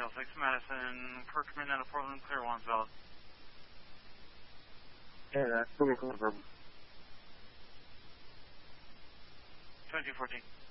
TL6 Madison, Kirkman out of Portland, clear 1 valid. Yeah, that's pretty confirmed. 2214.